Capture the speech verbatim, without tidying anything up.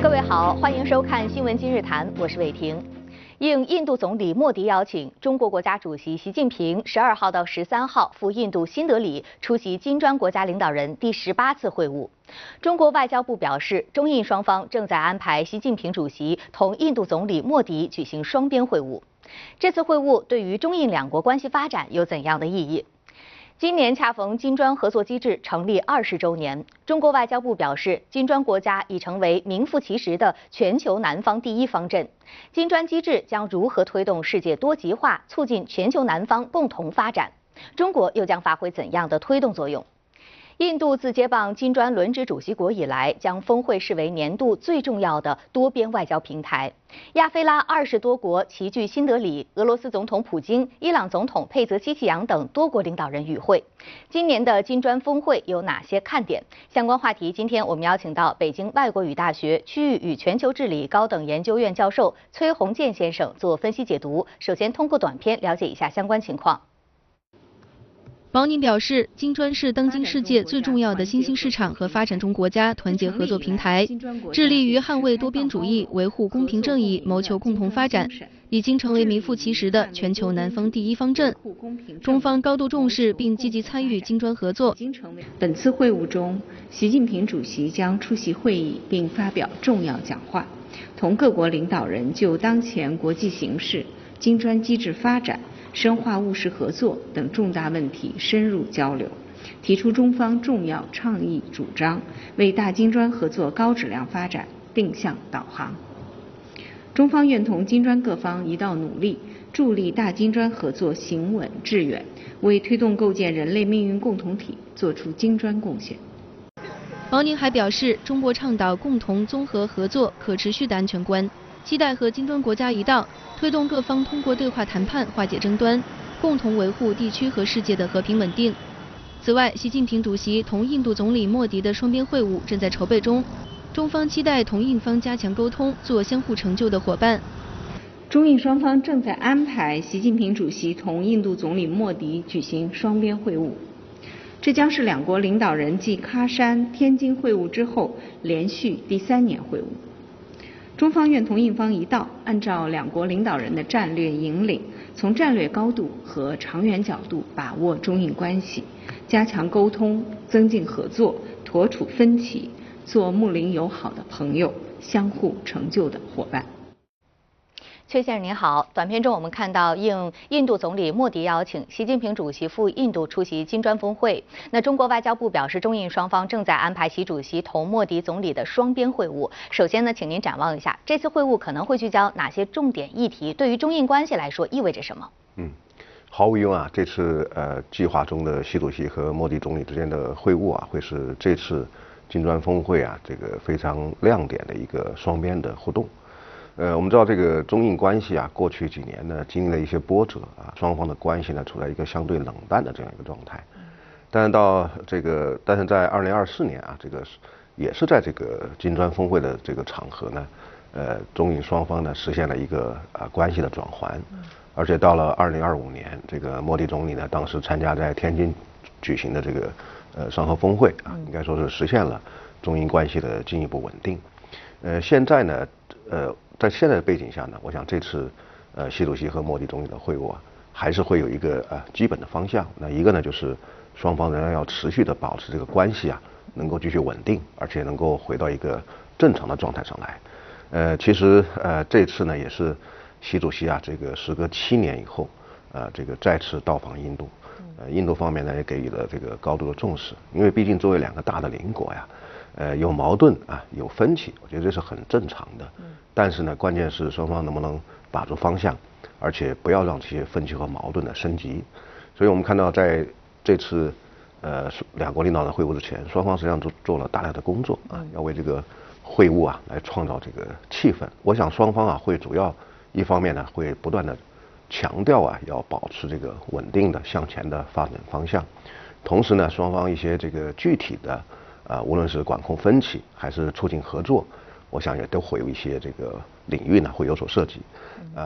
各位好，欢迎收看《新闻今日谈》，我是伟婷。应印度总理莫迪邀请，中国国家主席习近平十二号到十三号赴印度新德里出席金砖国家领导人第十八次会晤。中国外交部表示，中印双方正在安排习近平主席同印度总理莫迪举行双边会晤。这次会晤对于中印两国关系发展有怎样的意义？今年恰逢金砖合作机制成立二十周年，中国外交部表示，金砖国家已成为名副其实的全球南方第一方阵。金砖机制将如何推动世界多极化，促进全球南方共同发展？中国又将发挥怎样的推动作用？印度自接棒金砖轮值主席国以来，将峰会视为年度最重要的多边外交平台。亚非拉二十多国齐聚新德里，俄罗斯总统普京、伊朗总统佩泽基奇扬等多国领导人与会。今年的金砖峰会有哪些看点？相关话题，今天我们邀请到北京外国语大学区域与全球治理高等研究院教授崔洪建先生做分析解读。首先通过短片了解一下相关情况。 毛宁表示，金砖是当今世界最重要的新兴市场和发展中国家团结合作平台，致力于捍卫多边主义、维护公平正义、谋求共同发展，已经成为名副其实的全球南方第一方阵。中方高度重视并积极参与金砖合作。 本次会晤中，习近平主席将出席会议并发表重要讲话，同各国领导人就当前国际形势、金砖机制发展、深化务实合作等重大问题深入交流，提出中方重要倡议主张，为大金砖合作高质量发展定向导航。中方愿同金砖各方一道努力，助力大金砖合作行稳致远，为推动构建人类命运共同体作出金砖贡献。 毛宁还表示，中国倡导共同综合合作可持续的安全观，期待和金砖国家一道，推动各方通过对话谈判化解争端，共同维护地区和世界的和平稳定。此外，习近平主席同印度总理莫迪的双边会晤正在筹备中，中方期待同印方加强沟通，做相互成就的伙伴。 中印双方正在安排习近平主席同印度总理莫迪举行双边会晤，这将是两国领导人继喀山、天津会晤之后连续第三年会晤。中方愿同印方一道，按照两国领导人的战略引领，从战略高度和长远角度把握中印关系，加强沟通，增进合作，妥处分歧，做睦邻友好的朋友，相互成就的伙伴。 崔先生您好，短片中我们看到，应印度总理莫迪邀请，习近平主席赴印度出席金砖峰会。那中国外交部表示，中印双方正在安排习主席同莫迪总理的双边会晤。首先呢，请您展望一下这次会晤可能会聚焦哪些重点议题，对于中印关系来说意味着什么？ 嗯，毫无疑问啊，这次呃计划中的习主席和莫迪总理之间的会晤啊，会是这次金砖峰会啊这个非常亮点的一个双边的互动。呃，我们知道这个中印关系啊，过去几年呢经历了一些波折啊，双方的关系呢处在一个相对冷淡的这样一个状态。但是到这个，但是在二零二四年啊，这个也是在这个金砖峰会的这个场合呢，呃，中印双方呢实现了一个啊关系的转环，而且到了二零二五年，这个莫迪总理呢当时参加在天津举行的这个呃上合峰会啊，应该说是实现了中印关系的进一步稳定。呃，现在呢，呃。在现在的背景下呢，我想这次呃习主席和莫迪总理的会晤啊，还是会有一个呃基本的方向。那一个呢，就是双方仍然要持续的保持这个关系啊，能够继续稳定，而且能够回到一个正常的状态上来。呃，其实呃这次呢，也是习主席啊，这个时隔七年以后，呃这个再次到访印度，呃印度方面呢也给予了这个高度的重视，因为毕竟作为两个大的邻国呀。呃，有矛盾啊，有分歧，我觉得这是很正常的。嗯。但是呢，关键是双方能不能把住方向，而且不要让这些分歧和矛盾的升级。所以我们看到，在这次呃两国领导人会晤之前，双方实际上都做了大量的工作啊，要为这个会晤啊来创造这个气氛。我想双方啊会主要一方面呢会不断的强调啊要保持这个稳定的向前的发展方向，同时呢双方一些这个具体的。啊，无论是管控分歧还是促进合作，我想也都会有一些这个领域呢会有所涉及。啊，